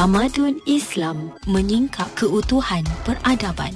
Tamadun Islam menyingkap keutuhan peradaban.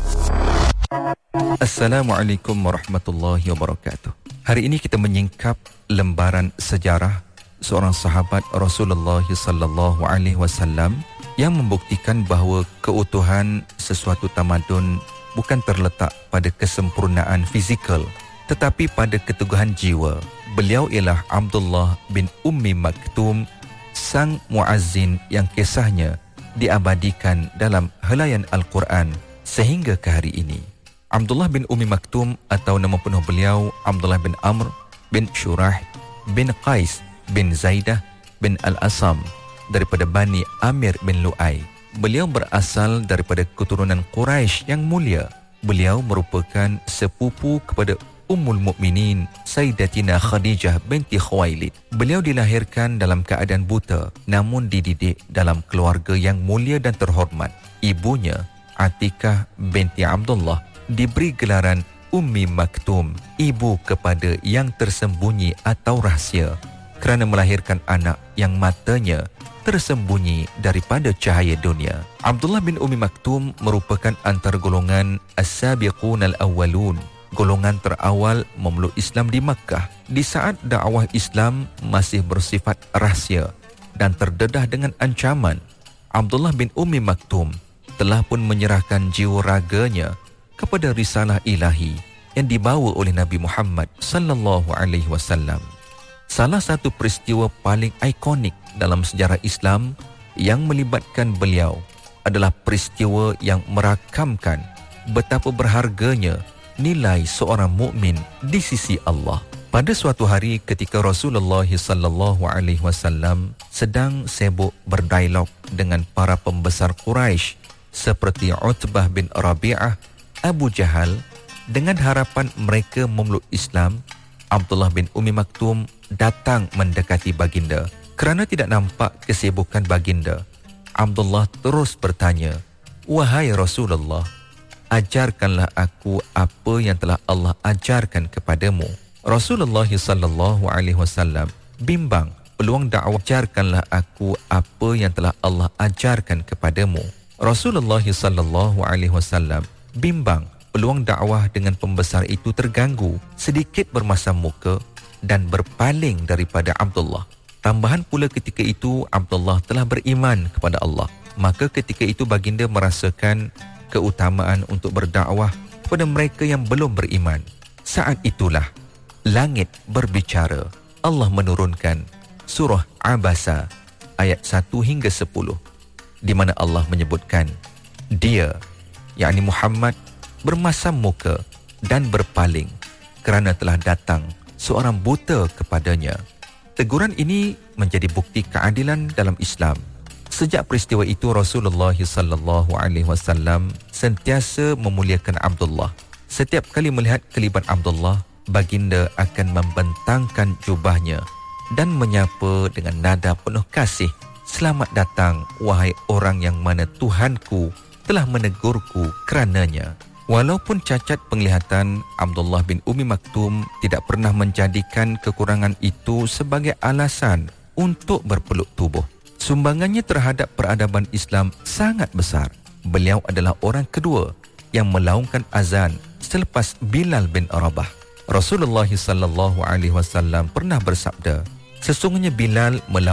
Assalamualaikum warahmatullahi wabarakatuh. Hari ini kita menyingkap lembaran sejarah seorang sahabat Rasulullah sallallahu alaihi wasallam yang membuktikan bahawa keutuhan sesuatu tamadun bukan terletak pada kesempurnaan fizikal tetapi pada keteguhan jiwa. Beliau ialah Abdullah bin Ummi Maktum, sang muazzin yang kisahnya diabadikan dalam helaian Al-Quran sehingga ke hari ini. Abdullah bin Ummi Maktum atau nama penuh beliau Abdullah bin Amr bin Shurah bin Qais bin Zaidah bin Al-Asam daripada Bani Amir bin Lu'ay. Beliau berasal daripada keturunan Quraisy yang mulia. Beliau merupakan sepupu kepada Ummul Mukminin Sayyidatina Khadijah binti Khuwailid. Beliau dilahirkan dalam keadaan buta namun dididik dalam keluarga yang mulia dan terhormat. Ibunya Atikah binti Abdullah diberi gelaran Ummi Maktum, ibu kepada yang tersembunyi atau rahsia, kerana melahirkan anak yang matanya tersembunyi daripada cahaya dunia. Abdullah bin Ummi Maktum merupakan antara golongan As-Sabiqun Al-Awwalun, golongan terawal memeluk Islam di Makkah. Di saat dakwah Islam masih bersifat rahsia dan terdedah dengan ancaman, Abdullah bin Ummi Maktum telah pun menyerahkan jiwa raganya kepada risalah ilahi yang dibawa oleh Nabi Muhammad sallallahu alaihi wasallam. Salah satu peristiwa paling ikonik dalam sejarah Islam yang melibatkan beliau adalah peristiwa yang merakamkan betapa berharganya nilai seorang mukmin di sisi Allah. Pada suatu hari ketika Rasulullah sallallahu alaihi wasallam sedang sibuk berdialog dengan para pembesar Quraisy seperti Utbah bin Rabi'ah, Abu Jahal, dengan harapan mereka memeluk Islam, Abdullah bin Ummi Maktum datang mendekati baginda. Kerana tidak nampak kesibukan baginda, Abdullah terus bertanya, "Wahai Rasulullah, ajarkanlah aku apa yang telah Allah ajarkan kepadamu." Rasulullah sallallahu alaihi wasallam bimbang peluang dakwah. "Ajarkanlah aku apa yang telah Allah ajarkan kepadamu." Rasulullah sallallahu alaihi wasallam bimbang peluang dakwah dengan pembesar itu terganggu, sedikit bermasam muka dan berpaling daripada Abdullah. Tambahan pula ketika itu Abdullah telah beriman kepada Allah. Maka ketika itu baginda merasakan keutamaan untuk berdakwah kepada mereka yang belum beriman. Saat itulah langit berbicara. Allah menurunkan surah Abasa ayat 1 hingga 10 di mana Allah menyebutkan dia, yakni Muhammad, bermasam muka dan berpaling kerana telah datang seorang buta kepadanya. Teguran ini menjadi bukti keadilan dalam Islam. Sejak peristiwa itu Rasulullah sallallahu alaihi wasallam sentiasa memuliakan Abdullah. Setiap kali melihat kelibat Abdullah, baginda akan membentangkan jubahnya dan menyapa dengan nada penuh kasih, "Selamat datang wahai orang yang mana Tuhanku telah menegurku kerananya." Walaupun cacat penglihatan, Abdullah bin Ummi Maktum tidak pernah menjadikan kekurangan itu sebagai alasan untuk berpeluk tubuh. Sumbangannya terhadap peradaban Islam sangat besar. Beliau adalah orang kedua yang melaungkan azan selepas Bilal bin Rabah. Rasulullah sallallahu alaihi wasallam pernah bersabda, "Sesungguhnya Bilal